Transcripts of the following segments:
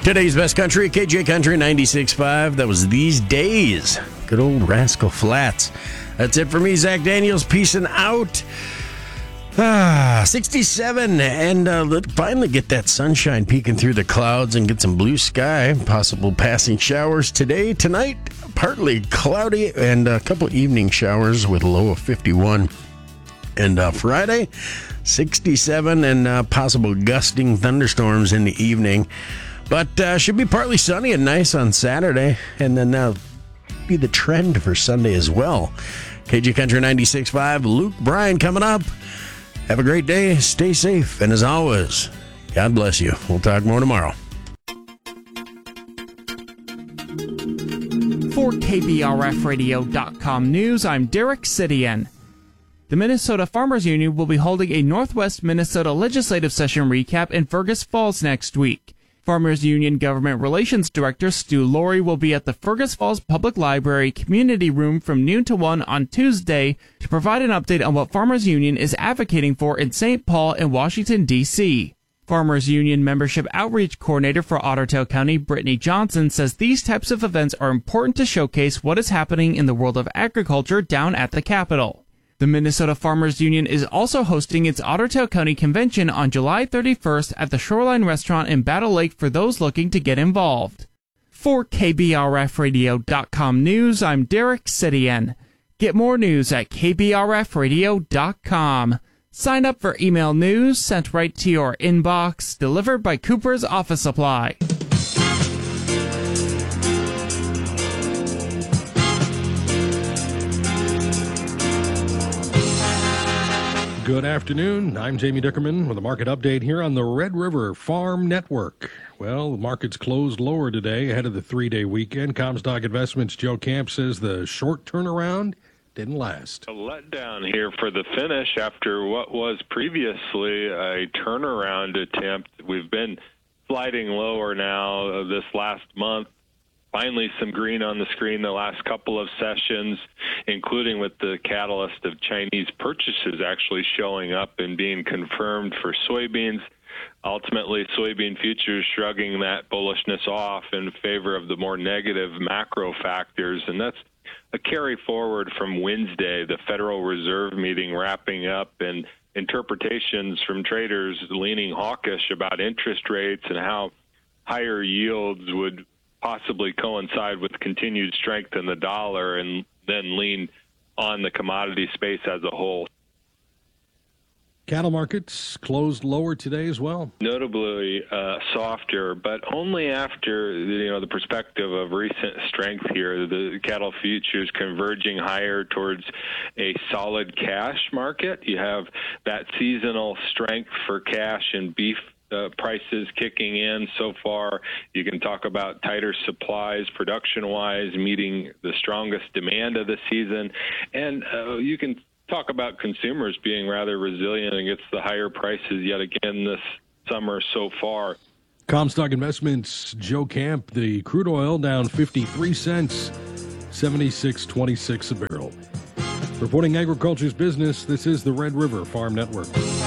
Today's best country, KJ Country 96.5. That was These Days. Good old Rascal Flatts. That's it for me, Zach Daniels. Peacing out. 67, and let's finally get that sunshine peeking through the clouds and get some blue sky. Possible passing showers today, tonight. Partly cloudy and a couple evening showers with a low of 51. And Friday, 67 and possible gusting thunderstorms in the evening. But should be partly sunny and nice on Saturday. And then be the trend for Sunday as well. KJ Country 96.5, Luke Bryan coming up. Have a great day. Stay safe. And as always, God bless you. We'll talk more tomorrow. For KBRFradio.com News, I'm Derek Sidian. The Minnesota Farmers Union will be holding a Northwest Minnesota legislative session recap in Fergus Falls next week. Farmers Union Government Relations Director Stu Laurie will be at the Fergus Falls Public Library Community Room from noon to 1 on Tuesday to provide an update on what Farmers Union is advocating for in St. Paul and Washington, D.C. Farmers Union Membership Outreach Coordinator for Ottertail County, Brittany Johnson, says these types of events are important to showcase what is happening in the world of agriculture down at the Capitol. The Minnesota Farmers Union is also hosting its Ottertail County Convention on July 31st at the Shoreline Restaurant in Battle Lake for those looking to get involved. For KBRFradio.com News, I'm Derek Sidian. Get more news at KBRFradio.com. Sign up for email news sent right to your inbox, delivered by Cooper's Office Supply. Good afternoon. I'm Jamie Dickerman with a market update here on the Red River Farm Network. Well, the market's closed lower today ahead of the three-day weekend. Comstock Investments' Joe Camp says the short turnaround didn't last. A letdown here for the finish after what was previously a turnaround attempt. We've been sliding lower now this last month. Finally, some green on the screen the last couple of sessions, including with the catalyst of Chinese purchases actually showing up and being confirmed for soybeans. Ultimately, soybean futures shrugging that bullishness off in favor of the more negative macro factors, and that's a carry forward from Wednesday, the Federal Reserve meeting wrapping up, and interpretations from traders leaning hawkish about interest rates and how higher yields would possibly coincide with continued strength in the dollar and then lean on the commodity space as a whole. Cattle markets closed lower today as well. Notably softer, but only after the perspective of recent strength here. The cattle futures converging higher towards a solid cash market. You have that seasonal strength for cash and beef prices kicking in so far. You can talk about tighter supplies production-wise, meeting the strongest demand of the season. And you can talk about consumers being rather resilient against the higher prices yet again this summer so far. Comstock Investments, Joe Camp, the crude oil down 53 cents, 76.26 a barrel. Reporting agriculture's business, this is the Red River Farm Network.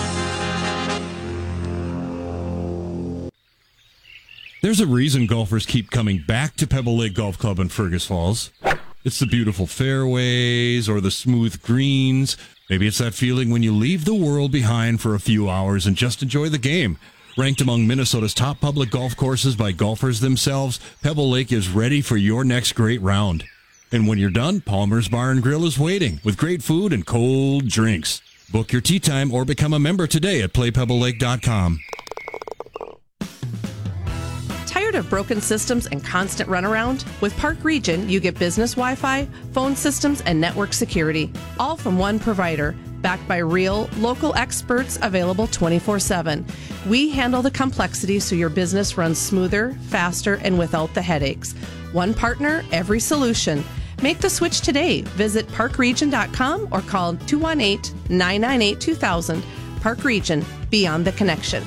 There's a reason golfers keep coming back to Pebble Lake Golf Club in Fergus Falls. It's the beautiful fairways or the smooth greens. Maybe it's that feeling when you leave the world behind for a few hours and just enjoy the game. Ranked among Minnesota's top public golf courses by golfers themselves, Pebble Lake is ready for your next great round. And when you're done, Palmer's Bar and Grill is waiting with great food and cold drinks. Book your tee time or become a member today at playpebblelake.com. Tired of broken systems and constant runaround? With Park Region, you get business Wi-Fi, phone systems, and network security, all from one provider, backed by real, local experts available 24/7. We handle the complexity so your business runs smoother, faster, and without the headaches. One partner, every solution. Make the switch today. Visit parkregion.com or call 218-998-2000. Park Region, beyond the connection.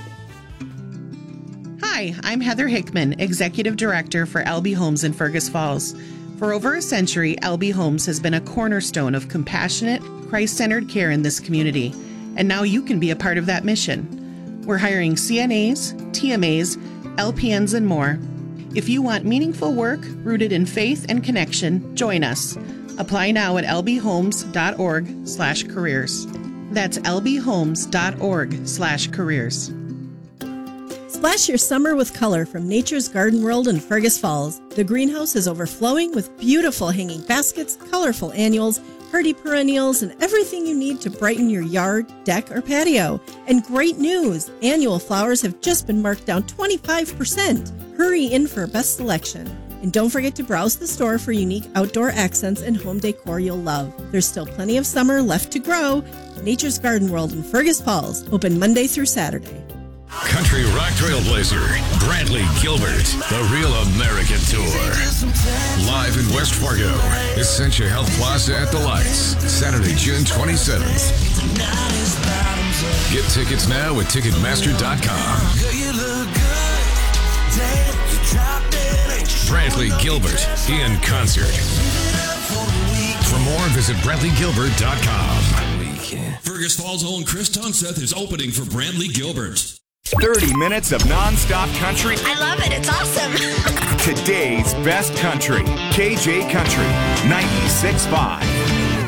Hi, I'm Heather Hickman, Executive Director for LB Homes in Fergus Falls. For over a century, LB Homes has been a cornerstone of compassionate, Christ-centered care in this community, and now you can be a part of that mission. We're hiring CNAs, TMAs, LPNs, and more. If you want meaningful work rooted in faith and connection, join us. Apply now at lbhomes.org/careers. That's lbhomes.org/careers. Splash your summer with color from Nature's Garden World in Fergus Falls. The greenhouse is overflowing with beautiful hanging baskets, colorful annuals, hardy perennials, and everything you need to brighten your yard, deck, or patio. And great news! Annual flowers have just been marked down 25%. Hurry in for best selection. And don't forget to browse the store for unique outdoor accents and home decor you'll love. There's still plenty of summer left to grow. Nature's Garden World in Fergus Falls, open Monday through Saturday. Country rock trailblazer, Brantley Gilbert, the Real American Tour. Live in West Fargo, Essentia Health Plaza at the Lights, Saturday, June 27th. Get tickets now at Ticketmaster.com. Brantley Gilbert in concert. For more, visit BrantleyGilbert.com. Fergus Falls' own Chris Tunseth is opening for Brantley Gilbert. 30 minutes of non-stop country. I love it. It's awesome. Today's best country. KJ Country 96.5.